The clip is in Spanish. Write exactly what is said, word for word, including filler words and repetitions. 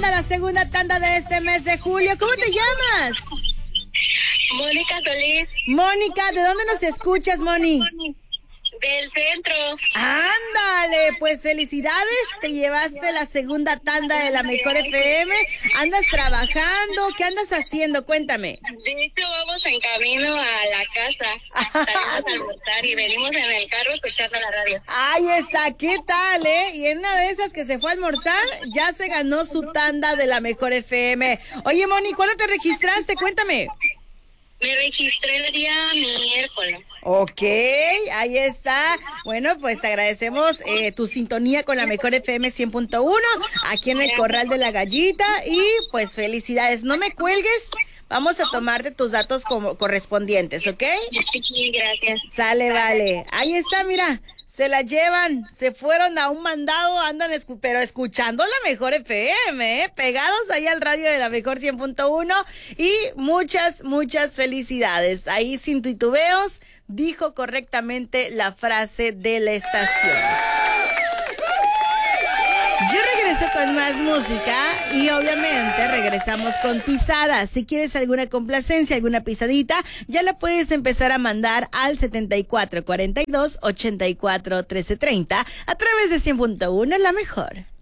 a la segunda tanda de este mes de julio. ¿Cómo te llamas? Mónica Solís. Mónica, ¿de dónde nos escuchas, Moni? Del centro. Ándale, pues felicidades, te llevaste la segunda tanda de la Mejor F M. ¿Andas trabajando? ¿Qué andas haciendo? Cuéntame. De hecho, vamos en camino a la casa. Salimos a almorzar y venimos en el carro escuchando la radio. Ahí está, ¿qué tal, eh? Y en una de esas que se fue a almorzar, ya se ganó su tanda de la Mejor F M. Oye, Moni, ¿cuándo te registraste? Cuéntame. Me registré el día miércoles. Ok, ahí está. Bueno, pues agradecemos eh, tu sintonía con la Mejor F M cien punto uno aquí en el Corral de la Gallita y pues felicidades. No me cuelgues, vamos a tomarte tus datos como correspondientes, ¿ok? Sí, gracias. Sale, vale. Ahí está, mira. Se la llevan, se fueron a un mandado, andan escu- pero escuchando la Mejor F M, ¿eh? Pegados ahí al radio de la Mejor cien punto uno y muchas, muchas felicidades. Ahí sin titubeos dijo correctamente la frase de la estación. Yo regreso con más música y obviamente regresamos con pisadas. Si quieres alguna complacencia, alguna pisadita, ya la puedes empezar a mandar al setenta y cuatro cuarenta y dos ochenta y cuatro trece treinta a través de cien punto uno La Mejor.